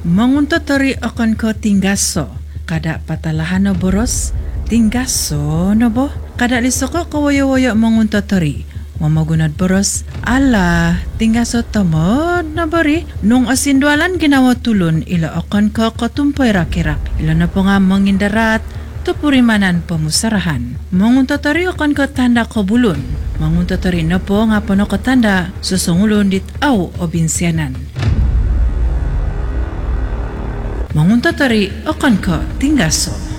Manguntatari akan ko tinggaso. Kada patalahan na boros, tinggaso na bo. Kada lisoko kawayo-wayo manguntatari. Mamagunad boros, ala, tinggaso tamad na bari. Nung asindwalan ginawa tulon, ila akan ko katumpay rakirak. Ila na po nga mangindarat, tupurimanan pamusarahan. Manguntatari akan ko tanda kabulon. Manguntatari na po nga pano ko tanda, susungulon dit aw o binsyanan. Manguntatari akan ka tinggaso.